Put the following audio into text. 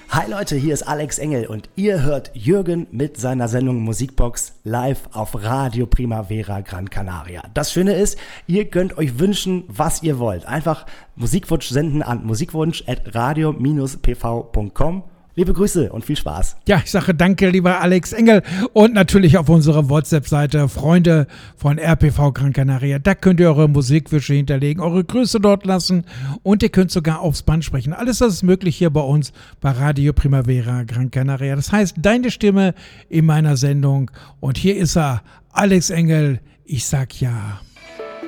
Hi Leute, hier ist Alex Engel und ihr hört Jürgen mit seiner Sendung Musikbox live auf Radio Primavera Gran Canaria. Das Schöne ist, ihr könnt euch wünschen, was ihr wollt. Einfach Musikwunsch senden an musikwunsch@radio-pv.com. Liebe Grüße und viel Spaß. Ja, ich sage danke, lieber Alex Engel. Und natürlich auf unserer WhatsApp-Seite Freunde von RPV Gran Canaria. Da könnt ihr eure Musikwünsche hinterlegen, eure Grüße dort lassen und ihr könnt sogar aufs Band sprechen. Alles das ist möglich hier bei uns bei Radio Primavera Gran Canaria. Das heißt, deine Stimme in meiner Sendung. Und hier ist er, Alex Engel. Ich sag ja.